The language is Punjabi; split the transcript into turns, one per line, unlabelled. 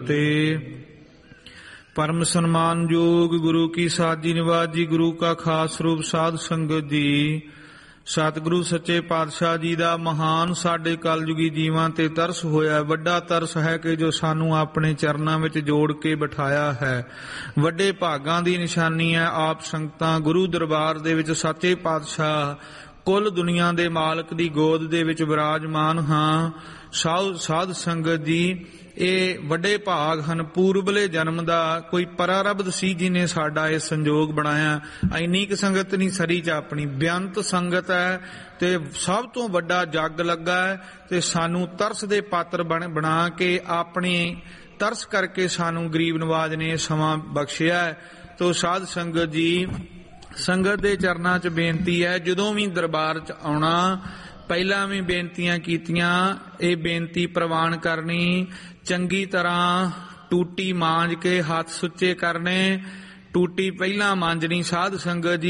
ਤੇ ਪਰਮ ਸਨਮਾਨਯੋਗ ਗੁਰੂ ਕੀ ਸਾਜੀ ਨਿਵਾਜ ਜੀ, ਗੁਰੂ ਕਾ ਖਾਸ ਰੂਪ ਸਾਧ ਸੰਗਤ ਜੀ, ਸਤਿਗੁਰੂ ਸੱਚੇ ਪਾਤਸ਼ਾਹ ਜੀ ਦਾ ਮਹਾਨ ਸਾਡੇ ਕਲਯੁਗੀ ਜੀਵਾਂ ਤੇ ਤਰਸ ਹੋਇਆ। ਵੱਡਾ ਤਰਸ ਹੈ ਕਿ ਜੋ ਸਾਨੂੰ ਆਪਣੇ ਚਰਨਾਂ ਵਿੱਚ ਜੋੜ ਕੇ ਬਿਠਾਇਆ ਹੈ। ਵੱਡੇ ਭਾਗਾਂ ਦੀ ਨਿਸ਼ਾਨੀ ਹੈ ਆਪ ਸੰਗਤਾਂ ਗੁਰੂ ਦਰਬਾਰ ਦੇ ਵਿੱਚ ਸੱਚੇ ਪਾਤਸ਼ਾਹ ਕੁੱਲ ਦੁਨੀਆ ਦੇ ਮਾਲਕ ਦੀ ਗੋਦ ਦੇ ਵਿੱਚ ਵਿਰਾਜਮਾਨ ਹਾਂ। ਸਾਧ ਸੰਗਤ ਜੀ, ਇਹ ਵੱਡੇ ਭਾਗ ਹਨ। ਪੂਰਬਲੇ ਜਨਮ ਦਾ ਕੋਈ ਪਰਾਰਬਧ ਸੀ ਜਿਹਨੇ ਸਾਡਾ ਇਹ ਸੰਜੋਗ ਬਣਾਇਆ। ਇੰਨੀ ਕੁ ਸੰਗਤ ਨਹੀਂ ਸਰੀ ਚ ਆਪਣੀ ਬੇਅੰਤ ਸੰਗਤ ਹੈ ਤੇ ਸਭ ਤੋਂ ਵੱਡਾ ਜੱਗ ਲੱਗਾ ਹੈ ਤੇ ਸਾਨੂੰ ਤਰਸ ਦੇ ਪਾਤਰ ਬਣਾ ਕੇ ਆਪਣੇ ਤਰਸ ਕਰਕੇ ਸਾਨੂੰ ਗਰੀਬ ਨਵਾਜ ਨੇ ਸਮਾਂ ਬਖਸ਼ਿਆ ਹੈ। ਤੋ ਸਾਧ ਸੰਗਤ ਜੀ, ਸੰਗਤ ਦੇ ਚਰਨਾਂ 'ਚ ਬੇਨਤੀ ਹੈ, ਜਦੋਂ ਵੀ ਦਰਬਾਰ 'ਚ ਆਉਣਾ, ਪਹਿਲਾਂ ਵੀ ਬੇਨਤੀਆਂ ਕੀਤੀਆਂ, ਇਹ ਬੇਨਤੀ ਪ੍ਰਵਾਨ ਕਰਨੀ, ਚੰਗੀ ਤਰ੍ਹਾਂ ਟੂਟੀ ਮਾਂਜ ਕੇ ਹੱਥ ਸੁੱਚੇ ਕਰਨੇ। ਟੂਟੀ ਪਹਿਲਾਂ ਮਾਂਜਣੀ ਸਾਧ ਸੰਗਤ ਜੀ।